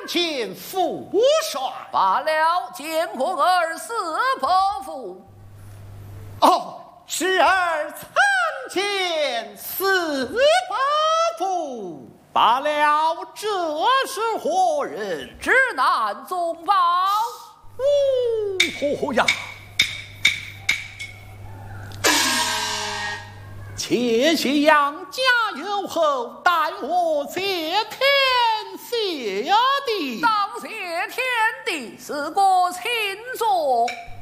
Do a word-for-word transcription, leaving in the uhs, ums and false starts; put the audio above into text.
见父帅。 罢了，见过儿死伯父。 哦，侄儿参见四伯父。罢了，这是何人？ 指南宗保。 哦，嚯呀！且谢杨家有后，待我谢天谢地。 当谢天地，是个亲族。